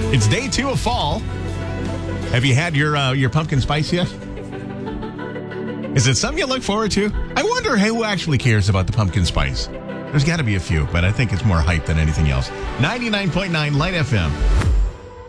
It's day 2 of fall. Have you had your pumpkin spice yet? Is it something you look forward to? I wonder who actually cares about the pumpkin spice. There's got to be a few, but I think it's more hype than anything else. 99.9 Light FM.